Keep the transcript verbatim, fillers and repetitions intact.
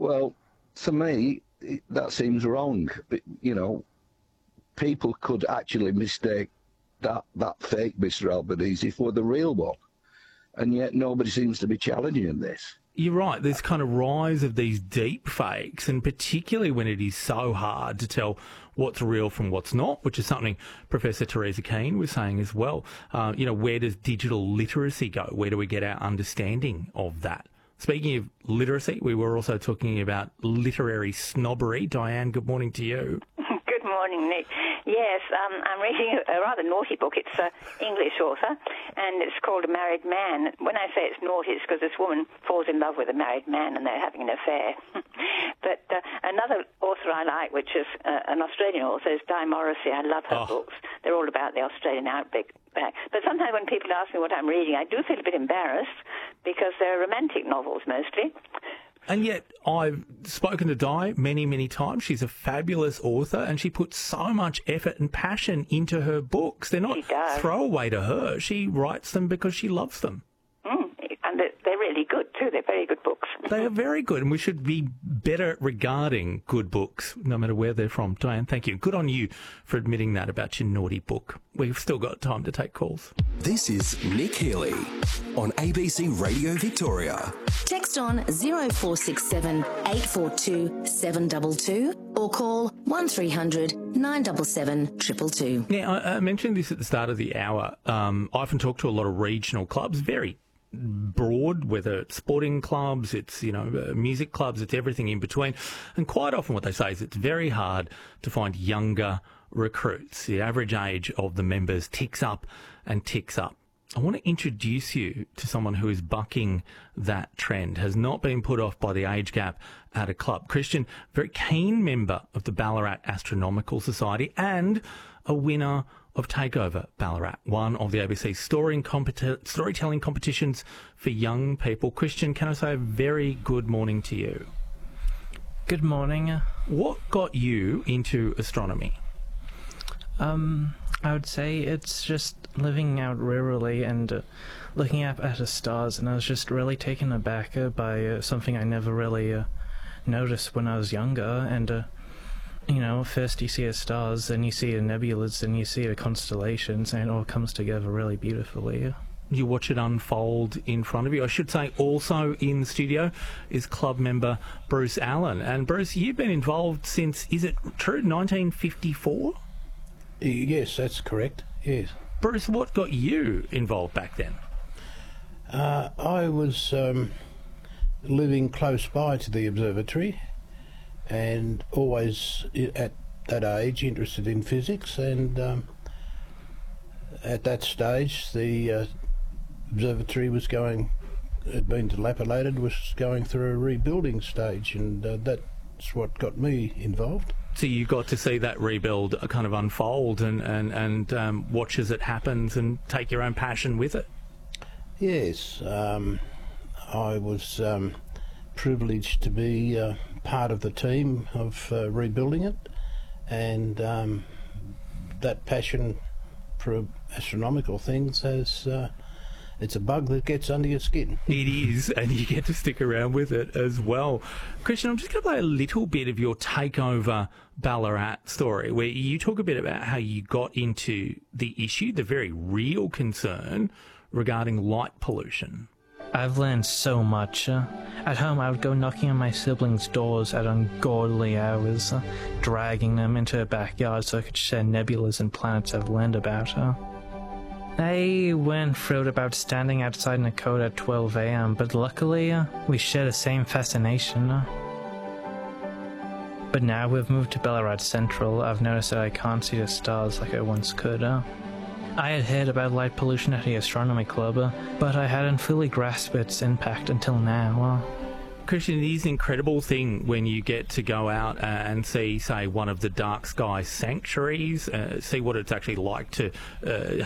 Well, to me, that seems wrong. But, you know, people could actually mistake that, that fake Mister Albanese for the real one. And yet nobody seems to be challenging this. You're right. There's kind of rise of these deep fakes, and particularly when it is so hard to tell what's real from what's not, which is something Professor Teresa Keane was saying as well. Uh, you know, where does digital literacy go? Where do we get our understanding of that? Speaking of literacy, we were also talking about literary snobbery. Diane, good morning to you. Good morning, Nick. Yes, um, I'm reading a rather naughty book. It's an English author, and it's called A Married Man. When I say it's naughty, it's because this woman falls in love with a married man and they're having an affair. But uh, another author I like, which is uh, an Australian author, is Di Morrissey. I love her Oh. books. They're all about the Australian outback. But sometimes when people ask me what I'm reading, I do feel a bit embarrassed because they're romantic novels mostly. And yet I've spoken to Di many, many times. She's a fabulous author, and she puts so much effort and passion into her books. They're not She does. throwaway to her. She writes them because she loves them. Mm, and they're, they're really good too. They're very good books. They are very good, and we should be better regarding good books, no matter where they're from. Diane, thank you. Good on you for admitting that about your naughty book. We've still got time to take calls. This is Nick Healy on A B C Radio Victoria. Text on zero four six seven eight four two seven two two or call one three hundred nine seven seven two two two. Now, I, I mentioned this at the start of the hour. Um, I often talk to a lot of regional clubs, very broad, whether it's sporting clubs, it's, you know, uh, music clubs, it's everything in between. And quite often what they say is it's very hard to find younger recruits. The average age of the members ticks up and ticks up. I want to introduce you to someone who is bucking that trend, has not been put off by the age gap at a club. Christian, very keen member of the Ballarat Astronomical Society and a winner of Takeover Ballarat, one of the A B C story competi- storytelling competitions for young people. Christian, can I say a very good morning to you? Good morning. What got you into astronomy? Um, I would say it's just living out rurally and uh, looking up at the stars, and I was just really taken aback uh, by uh, something I never really uh, noticed when I was younger. And uh, you know, first you see the stars, then you see the nebulas, then you see the constellations, and it all comes together really beautifully. You watch it unfold in front of you. I should say also in the studio is club member Bruce Allen. And Bruce, you've been involved since, is it true, nineteen fifty-four? Yes, that's correct, yes. Bruce, what got you involved back then? Uh, I was um, living close by to the observatory and always i- at that age interested in physics, and um, at that stage the uh, observatory was going, had been dilapidated, was going through a rebuilding stage, and uh, that's what got me involved. So you got to see that rebuild kind of unfold and, and, and um, watch as it happens and take your own passion with it. Yes, um, I was um, privileged to be uh, part of the team of uh, rebuilding it, and um, that passion for astronomical things has, uh, it's a bug that gets under your skin. It is, and you get to stick around with it as well. Christian, I'm just going to play a little bit of your Takeover Ballarat story, where you talk a bit about how you got into the issue, the very real concern regarding light pollution. I've learned so much. Uh, at home, I would go knocking on my siblings' doors at ungodly hours, uh, dragging them into the backyard so I could share nebulas and planets I've learned about. Uh. I weren't thrilled about standing outside in the cold at twelve a.m., but luckily, uh, we share the same fascination. Uh. But now we've moved to Ballarat Central, I've noticed that I can't see the stars like I once could. Uh. I had heard about light pollution at the astronomy club, uh, but I hadn't fully grasped its impact until now. Uh. Christian, it is an incredible thing when you get to go out uh, and see, say, one of the dark sky sanctuaries, uh, see what it's actually like to uh,